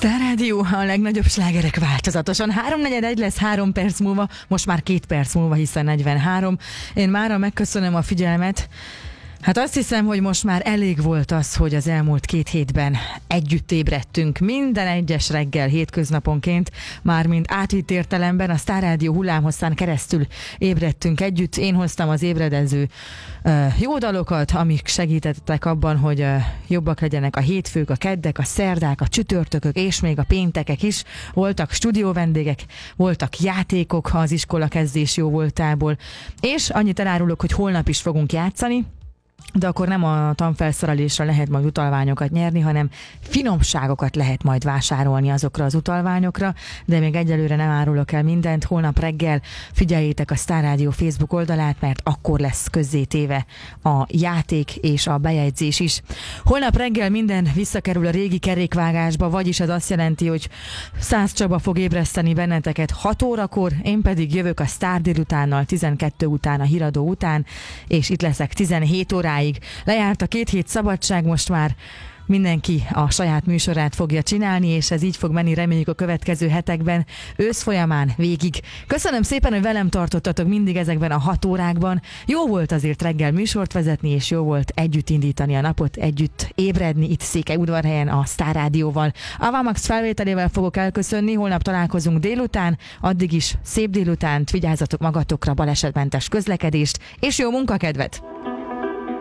Star Rádió, a legnagyobb slágerek változatosan. 3:41 lesz 3 perc múlva, most már 2 perc múlva, hiszen 43. Én mára megköszönöm a figyelmet. Hát azt hiszem, hogy most már elég volt az, hogy az elmúlt 2 hétben együtt ébredtünk minden egyes reggel hétköznaponként, mármint átvitt értelemben a Star Rádió hullámhosszán keresztül ébredtünk együtt. Én hoztam az ébredező jó dalokat, amik segítettek abban, hogy jobbak legyenek a hétfők, a keddek, a szerdák, a csütörtökök és még a péntekek is. Voltak stúdióvendégek, voltak játékok az iskola kezdés jó voltából, és annyit elárulok, hogy holnap is fogunk játszani, de akkor nem a tanfelszerelésre lehet majd utalványokat nyerni, hanem finomságokat lehet majd vásárolni azokra az utalványokra, de még egyelőre nem árulok el mindent. Holnap reggel figyeljétek a Star Rádió Facebook oldalát, mert akkor lesz közzétéve a játék és a bejegyzés is. Holnap reggel minden visszakerül a régi kerékvágásba, vagyis ez azt jelenti, hogy Szász Csaba fog ébreszteni benneteket 6 órakor, én pedig jövök a Star délutánnal 12 után, a híradó után, és itt leszek 17 óráig. Lejárt a 2 hét szabadság, most már mindenki a saját műsorát fogja csinálni, és ez így fog menni, reméljük a következő hetekben, ősz folyamán végig. Köszönöm szépen, hogy velem tartottatok mindig ezekben a 6 órákban. Jó volt azért reggel műsort vezetni, és jó volt együtt indítani a napot, együtt ébredni itt Székelyudvarhelyen a Star Rádióval. Avamax felvételével fogok elköszönni, holnap találkozunk délután, addig is szép délutánt, vigyázzatok magatokra, balesetmentes közlekedést, és jó munkakedvet!